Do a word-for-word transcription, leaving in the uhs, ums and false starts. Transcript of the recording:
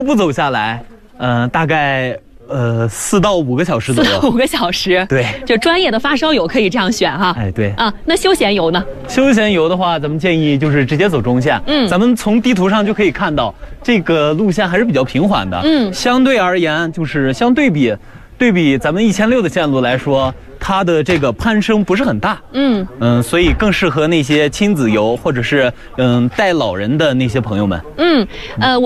步走下来，嗯、呃，大概呃四到五个小时左右。 四到五个小时， 对， 就专业的发烧友可以这样选哈。 哎，对啊，那休闲游呢？ 休闲游的话，咱们建议就是直接走中线。嗯，咱们从地图上就可以看到，这个路线还是比较平缓的。嗯，相对而言，就是相对比。对比咱们一千六的线路来说，它的这个攀升不是很大，嗯嗯，所以更适合那些亲子游或者是嗯带老人的那些朋友们。 嗯，呃。我